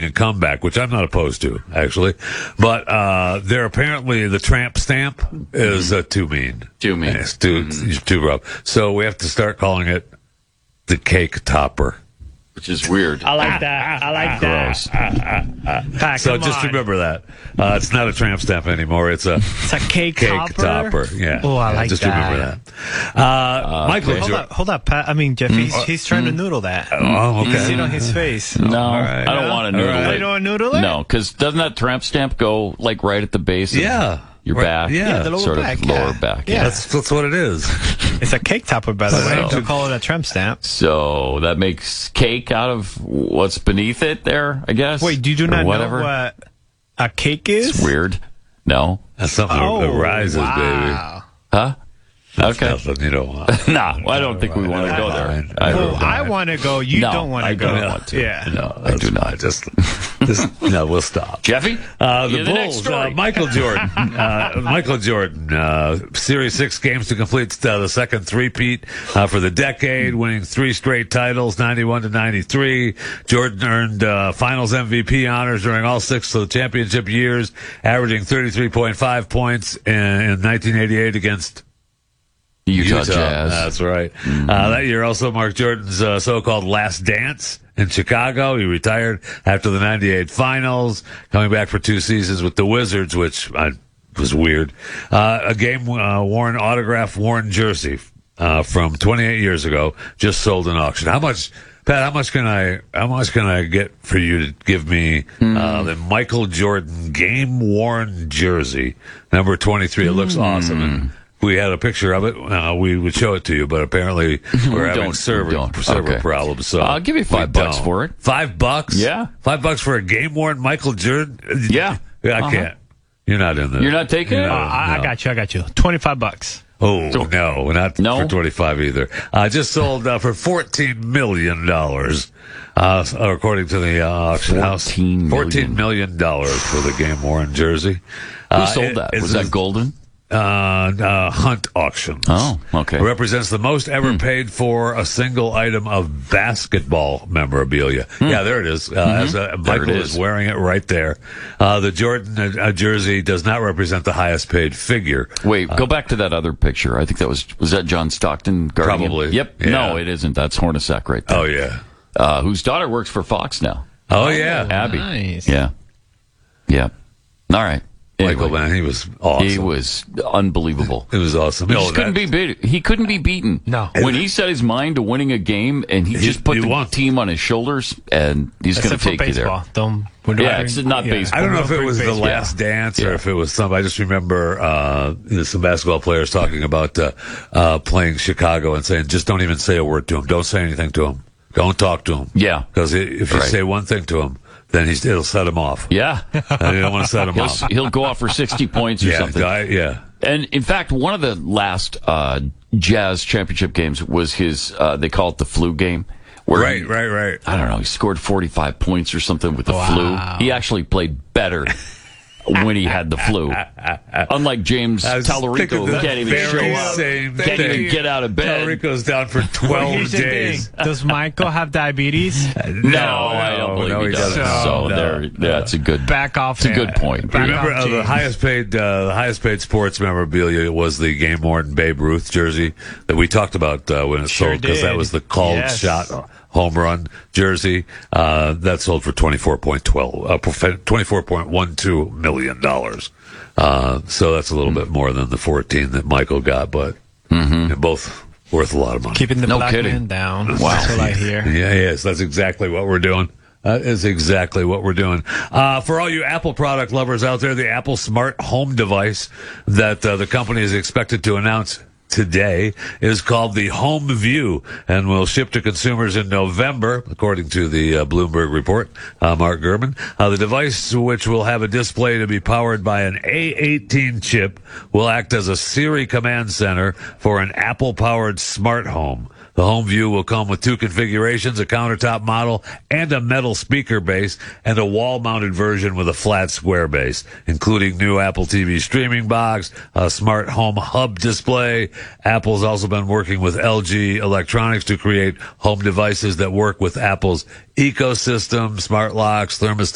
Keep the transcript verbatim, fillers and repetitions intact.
a comeback, which I'm not opposed to, actually. But uh, they're apparently the tramp stamp is uh, too mean. Too mean. It's too, Mm-hmm. it's too rough. So we have to start calling it the cake topper. Which is weird. I like that. I like Gross. that. Pat, So come just on. remember that. Uh, it's not a tramp stamp anymore. It's a It's a cake, cake topper. topper. Yeah. Oh, I Yeah, like just that. remember that. Uh, Michael, Hold Jor- up, hold up, Pat. I mean, Jeff, he's, he's trying to noodle that. Oh, You see it okay. on his face. No, right. I don't want to noodle All right. it. You don't want to noodle it? No, because doesn't that tramp stamp go like right at the base of Yeah. your Right. back? Yeah. Yeah, the lower sort back, of lower yeah. back. Yeah. That's that's what it is. It's a cake topper, by the way. So- Don't call it a tramp stamp. So that makes cake out of what's beneath it there, I guess. Wait, you do Or not whatever. know what a cake is? It's weird. No. That's something Oh, that rises, wow. Huh? baby. Okay. Nothing you don't want. Nah, I don't think we want to go there. Fine. I Oh, don't, I want to go. You No, don't want I to go. don't want to. Yeah. No, I do that's not. fine. Just, just no, we'll stop. Jeffy? Uh, the You're the next Bulls, story. uh, Michael Jordan. Uh, Michael Jordan, uh, Series six games to complete uh, the second three-peat uh, for the decade, winning three straight titles, ninety-one to ninety-three. Jordan earned uh, Finals M V P honors during all six of the championship years, averaging thirty-three point five points in, in nineteen eighty-eight against Utah, Jazz. That's right. Uh, that year also marked Jordan's uh, so-called last dance in Chicago. He retired after the ninety-eight finals, coming back for two seasons with the Wizards, which I, was weird. Uh, a game-worn, uh, autograph worn jersey uh, from twenty-eight years ago just sold in auction. How much... Pat, how much can I? How much can I get for you to give me uh, the Michael Jordan game worn jersey, number twenty-three? It looks awesome. And we had a picture of it. Uh, we would show it to you, but apparently we're having don't, server we don't. server Okay. problems. So I'll give you five we bucks don't. for it. Five bucks? Yeah. five bucks for a game worn Michael Jordan? Yeah. yeah I Uh-huh. can't. You're not in there. You're not taking it? No, Uh, I, I no. got you. I got you. twenty-five bucks. Oh, no, not No? for twenty-five either. Uh, just sold uh, for fourteen million dollars, uh, according to the uh, auction house. fourteen million. fourteen million dollars for the game worn jersey. Who Uh, sold it- that? it's Was a- that Golden? Uh, uh, Hunt Auctions. Oh, okay. It represents the most ever paid for a single item of basketball memorabilia. Yeah, there it is. Uh, as uh, Michael it is. is. wearing it right there. Uh, the Jordan uh, jersey does not represent the highest paid figure. Wait, go back to that other picture. I think that was was that John Stockton guarding him? Probably. Yep. Yeah. No, it isn't. That's Hornacek right there. Oh, yeah. Uh, whose daughter works for Fox now. Oh, yeah. Abby. Nice. Yeah. Yeah. All right. Michael, Anyway, man, he was awesome. he was unbelievable. It was awesome. He Oh, just couldn't that- be beat. He couldn't be beaten. No. When he set his mind to winning a game, and he, He- just put he the won. team on his shoulders, and he's going to Except for take you there. baseball. Don't, we're Yeah, not- it's not baseball. I don't know if it was the Baseball. last dance or Yeah. if it was some. I just remember uh, you know, some basketball players talking about uh, uh, playing Chicago and saying, just don't even say a word to him. Don't say anything to him. Don't talk to him. Yeah. Because if you Right. say one thing to him, then he's, it'll set him off. Yeah. And you don't want to set him He'll, off. he'll go off for sixty points or Yeah, something. I- yeah. And in fact, one of the last uh, Jazz championship games was his. Uh, they call it the flu game. Where Right, he, right, right. I don't know. He scored forty-five points or something with the Wow. flu. He actually played better when he had the flu. Unlike James I was Tallarico, thinking who the can't even very show up, same can't thing. even get out of bed. Tallarico's down for twelve Here's the days. thing. Does Michael have diabetes? No, I don't believe no, he he does. doesn't. So No, there, no. that's a good. Back off. It's a good point. Back Remember, off, uh, the James. highest paid, uh, the highest paid sports memorabilia was the game worn Babe Ruth jersey that we talked about uh, when it Sure sold because that did. was the called Yes. shot home run jersey uh, that sold for twenty four point twelve, uh, twenty four point one two million dollars. Uh, so that's a little bit more than the fourteen that Michael got, but they're both worth a lot of money. Keeping the No black kidding. man down. Wow. That's what I hear. Yeah, yes, that's exactly what we're doing. That is exactly what we're doing. Uh, for all you Apple product lovers out there, the Apple Smart Home device that uh, the company is expected to announce today is called the Home View and will ship to consumers in November, according to the uh, Bloomberg report, uh, Mark Gurman. Uh, the device, which will have a display to be powered by an A eighteen chip, will act as a Siri command center for an Apple-powered smart home. The Home View will come with two configurations, a countertop model and a metal speaker base, and a wall-mounted version with a flat square base, including new Apple T V streaming box, a smart home hub display. Apple's also been working with L G Electronics to create home devices that work with Apple's ecosystem, smart locks, thermostats,